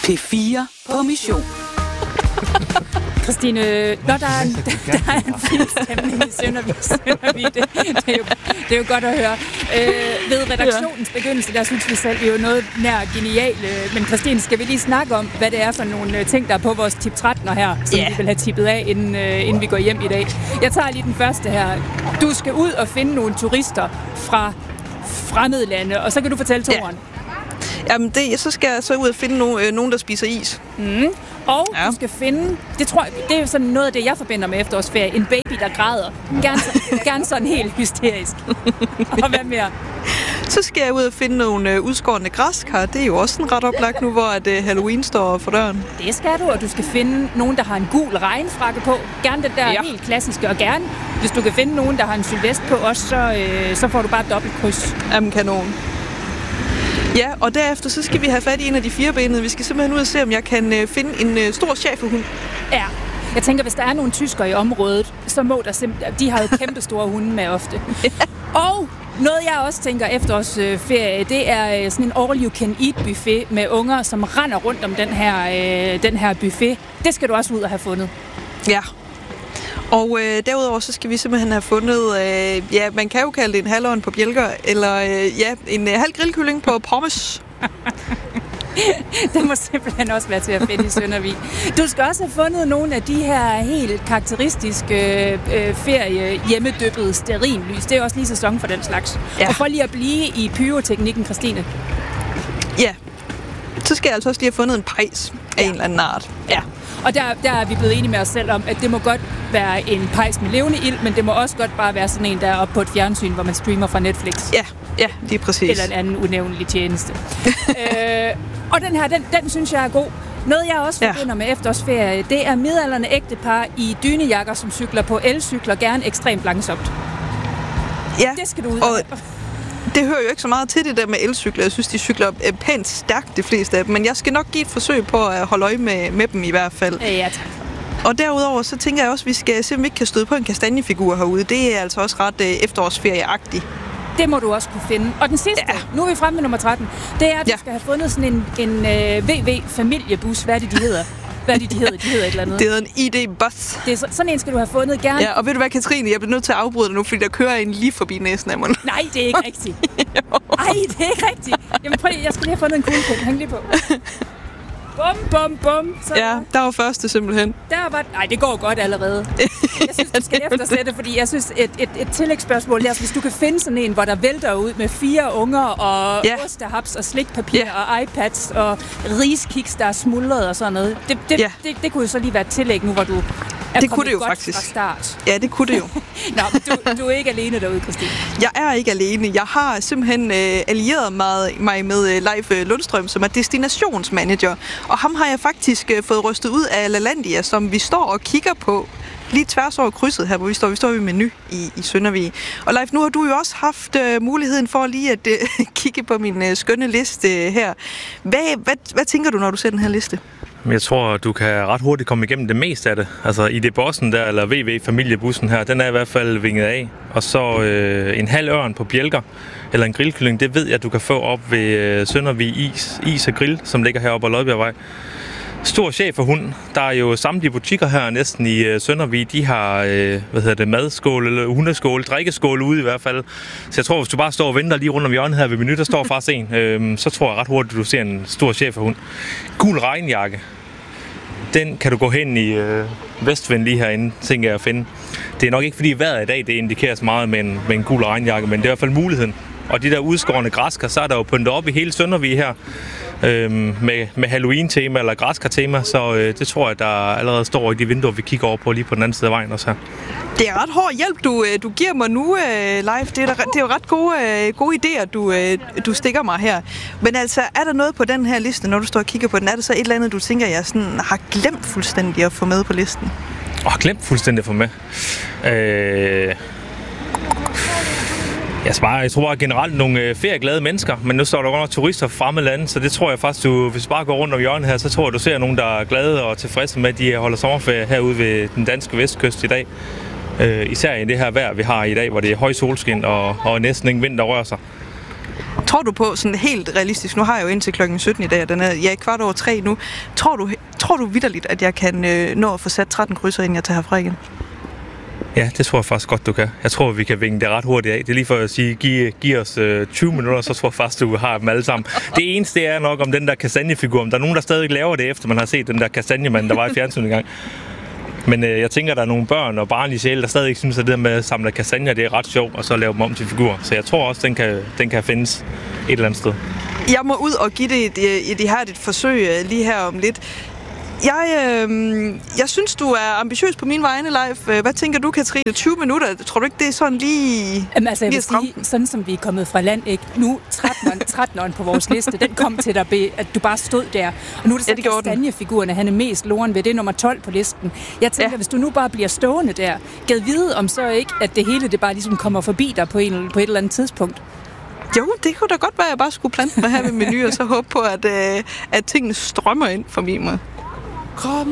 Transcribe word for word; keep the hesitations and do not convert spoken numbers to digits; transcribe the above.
P fire på mission. Christine, når der er en, der er en fin stemning i Søndervig, Søndervig det, det, er jo, det er jo godt at høre. Øh, ved redaktionens begyndelse, der synes vi selv, vi er jo noget nær genialt. Men Christine, skal vi lige snakke om, hvad det er for nogle ting, der er på vores tip trettener her, som yeah. vi vil have tippet af, inden, øh, inden vi går hjem i dag. Jeg tager lige den første her. Du skal ud og finde nogle turister fra fremmede lande, og så kan du fortælle toren. Yeah. Jamen, det, så skal jeg så ud og finde no, øh, nogen, der spiser is. Mm. Og ja. du skal finde, det tror jeg, det er jo sådan noget af det, jeg forbinder med efterårsferie. En baby, der græder. Gerne, gerne sådan helt hysterisk. Og hvad mere? Så skal jeg ud og finde nogle øh, udskårne græskar. Det er jo også en ret oplagt nu, hvor at, øh, Halloween står for døren. Det skal du, og du skal finde nogen, der har en gul regnfrakke på. Gerne den der ja. helt klassiske, og gerne, hvis du kan finde nogen, der har en sylvest på også, så, øh, så får du bare dobbelt kryds. Jamen, kanon. Ja, og derefter så skal vi have fat i en af de firebenede. Vi skal simpelthen ud og se, om jeg kan øh, finde en øh, stor schæferhund. Ja, jeg tænker, hvis der er nogle tyskere i området, så må der simpelthen... De har jo kæmpe store hunde med ofte. Ja. Og noget, jeg også tænker efterårsferie, det er sådan en all-you-can-eat-buffet med unger, som render rundt om den her, øh, den her buffet. Det skal du også ud og have fundet. Ja. Og øh, derudover så skal vi simpelthen have fundet, øh, ja, man kan jo kalde det en halvånd på bjælker, eller øh, ja, en øh, halv grillkylling på pommes. Det må simpelthen også være til at finde i Søndervig. Du skal også have fundet nogle af de her helt karakteristiske øh, ferie hjemmedøbede stearinlys. Det er også lige sæson for den slags. Ja. Og for lige at blive i pyroteknikken, Christine. Ja, så skal jeg altså også lige have fundet en pejs af ja. en eller anden art. Ja. Og der, der er vi blevet enige med os selv om, at det må godt være en pejs med levende ild, men det må også godt bare være sådan en, der er oppe på et fjernsyn, hvor man streamer fra Netflix. Ja, ja, det er præcis. Eller en anden unævnelig tjeneste. øh, og den her, den, den synes jeg er god. Noget, jeg også forbinder ja. med efterårsferie, det er midaldrende ægtepar i dynejakker, som cykler på elcykler, gerne ekstremt langsomt. Ja, det skal du ud og det hører jo ikke så meget til det der med elcykler. Jeg synes, de cykler pænt stærkt, de fleste af dem. Men jeg skal nok give et forsøg på at holde øje med, med dem i hvert fald. Ja, tak. Og derudover, så tænker jeg også, at vi skal se, om vi ikke kan støde på en kastanjefigur herude. Det er altså også ret efterårsferieagtigt. Det må du også kunne finde. Og den sidste, ja. nu er vi fremme med nummer tretten, det er, at du ja. skal have fundet sådan en, en uh, V V-familiebus. Hvad er det, de hedder? Hvad er det, de hedder? De hedder et eller andet. Det hedder en I D-bus. Det er så, sådan en skal du have fundet gerne. Ja, og ved du hvad, Katrine? Jeg bliver nødt til at afbryde dig nu, fordi der kører en lige forbi næsen af mig. Nej, det er ikke rigtigt. Nej, det er ikke rigtigt. Jamen prøv lige, jeg skal lige have fundet en kuglepen. Hæng lige på. Bum, bum, bum. Så ja, der var første simpelthen. Der var... Nej, det går godt allerede. Jeg synes, du skal eftersætte, fordi jeg synes, et, et, et tillægsspørgsmål er, hvis du kan finde sådan en, hvor der vælter ud med fire unger og ja. ostehaps og slikpapir ja. og iPads og riskiks, der er smuldret og sådan noget. Det, det, ja. det, det kunne jo så lige være et tillæg nu, hvor du er det kunne det jo godt faktisk. fra start. Ja, det kunne det jo. Nå, men du, du er ikke alene derude, Christine. Jeg er ikke alene. Jeg har simpelthen øh, allieret mig, mig med øh, Leif Lundstrøm, som er destinationsmanager. Og ham har jeg faktisk øh, fået rystet ud af LaLandia, som vi står og kigger på lige tværs over krydset her, hvor vi står. Vi står i Menu i, i Søndervig. Og Leif, nu har du jo også haft øh, muligheden for lige at øh, kigge på min øh, skønne liste øh, her. Hvad, hvad, hvad tænker du, når du ser den her liste? Jeg tror, du kan ret hurtigt komme igennem det meste af det. Altså I D-bossen der, eller V V-familiebussen her, den er i hvert fald vinget af. Og så øh, en halv ørn på bjælker, eller en grillkylling, det ved jeg, du kan få op ved øh, Søndervig Is, Is og Grill, som ligger heroppe ad Lodbjergvej. Stor schæferhund. Der er jo samtlige butikker her næsten i øh, Søndervig. De har øh, hvad hedder det, madskål eller hundeskål, drikkeskål ude i hvert fald. Så jeg tror, hvis du bare står og venter lige rundt om hjørnet her ved Menu, der står faktisk en, øh, så tror jeg ret hurtigt, du ser en stor schæferhund. Gul regnjakke. Den kan du gå hen i øh, Vestvind lige herinde, tænker jeg at finde. Det er nok ikke, fordi vejret i dag det indikeres meget med en, med en gul regnjakke, men det er i hvert fald muligheden. Og de der udskårne græskar, så er der jo pyntet op i hele Søndervig her øh, med, med Halloween-tema eller græskar-tema, så øh, det tror jeg, der allerede står i de vinduer, vi kigger over på lige på den anden side af vejen også her. Det er ret hård hjælp, du, du giver mig nu, Leif. Det er, det er jo ret gode, gode idéer, du, du stikker mig her. Men altså, er der noget på den her liste, når du står og kigger på den? Er der så et eller andet, du tænker, jeg sådan har glemt fuldstændig at få med på listen? Åh, oh, glemt fuldstændig at få med? Øh... Jeg, sparer, jeg tror generelt nogle ferieglade mennesker, men nu står der godt nok turister fra fremmede lande, så det tror jeg faktisk, du, hvis du bare går rundt om hjørnet her, så tror jeg, du ser nogen, der er glade og tilfredse med, at de holder sommerferie herude ved den danske vestkyst i dag. Uh, især i det her vejr, vi har i dag, hvor det er høj solskin og, og næsten ingen vind, der rører sig. Tror du på, sådan helt realistisk, nu har jeg jo indtil klokken sytten i dag, og den er ja, kvart over tre nu. Tror du, tror du vitterligt, at jeg kan øh, nå at få sat tretten krydser, inden jeg tager herfra igen? Ja, det tror jeg faktisk godt, du kan. Jeg tror, vi kan vinge det ret hurtigt af. Det er lige for at sige, giv, giv os øh, tyve minutter, så tror jeg faktisk, du har dem alle sammen. Det eneste er nok om den der kastanjefigur. Der er nogen, der stadig laver det, efter man har set den der kastanjemand, der var i fjernsynet engang. Men øh, jeg tænker, der er nogle børn og barnlige sjæle, der stadig ikke synes, at det der med at samle kastanjer, det er ret sjovt, og så lave dem om til figurer. Så jeg tror også, den kan, den kan findes et eller andet sted. Jeg må ud og give det et, et ihærdigt forsøg lige her om lidt. Jeg, øh, jeg synes, du er ambitiøs på min vegne, Leif. Hvad tænker du, Katrine? tyve minutter, tror du ikke, det er sådan lige... Jamen, altså, jeg vil sige, sådan som vi er kommet fra land, ikke? Nu tretteneren på vores liste, den kom til dig, at du bare stod der. Og nu er det så ja, kastanjefigurerne, han er mest loren ved. Det er nummer tolv på listen. Jeg tænker, ja. Hvis du nu bare bliver stående der, gad vide om så ikke, at det hele det bare ligesom kommer forbi dig på, en, på et eller andet tidspunkt. Jo, det kunne da godt være, at jeg bare skulle plante mig her ved menu, og så håbe på, at, øh, at tingene strømmer ind forbi mig.